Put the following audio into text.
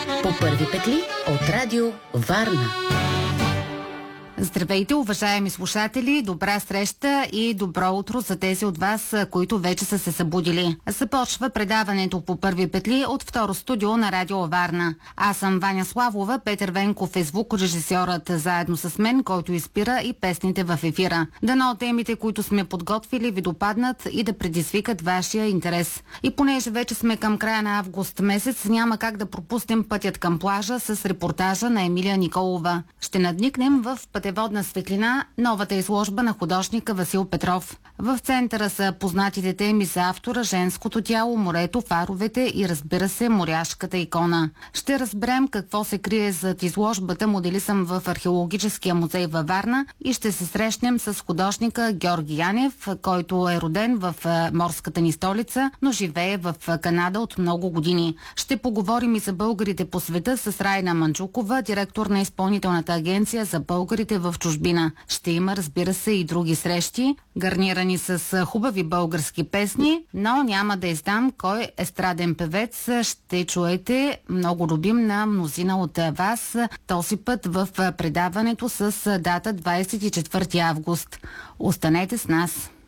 По първи петли от Радио Варна. Здравейте, уважаеми слушатели! Добра среща и добро утро за тези от вас, които вече са се събудили. Започва предаването по първи петли от второ студио на Радио Варна. Аз съм Ваня Славова, Петър Венков е звукорежисьорът заедно с мен, който изпира и песните в ефира. Дано темите, които сме подготвили, ви допаднат и да предизвикат вашия интерес. И понеже вече сме към края на август месец, няма как да пропуснем пътят към плажа с репортажа на Емилия Николова. Ще надникнем в пътеводна светлина новата изложба на художника Васил Петров. В центъра са познатите теми за автора, женското тяло, морето, фаровете и, разбира се, моряшката икона. Ще разберем какво се крие зад изложбата "Моделисъм в археологическия музей във Варна" и ще се срещнем с художника Георги Янев, който е роден в морската ни столица, но живее в Канада от много години. Ще поговорим и за българите по света с Райна Манджукова, директор на Изпълнителната агенция за българите в чужбина. Ще има, разбира се, и други срещи, гарнирани с хубави български песни, но няма да издам кой естраден певец ще чуете, много любим на мнозина от вас, този път в предаването с дата 24 август. Останете с нас!